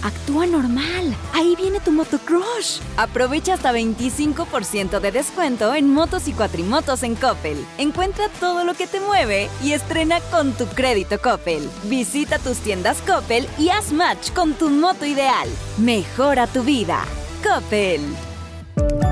actúa normal. Ahí viene tu motocrush. Aprovecha hasta 25% de descuento en motos y cuatrimotos en Coppel. Encuentra todo lo que te mueve y estrena con tu crédito Coppel. Visita tus tiendas Coppel y haz match con tu moto ideal. Mejora tu vida. Coppel.